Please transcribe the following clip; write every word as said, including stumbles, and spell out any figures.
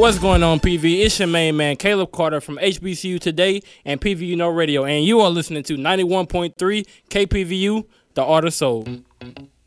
What's going on, P V? It's your main man, Caleb Carter from H B C U Today and P V U No Radio, and you are listening to ninety-one point three K P V U, The Art of Soul.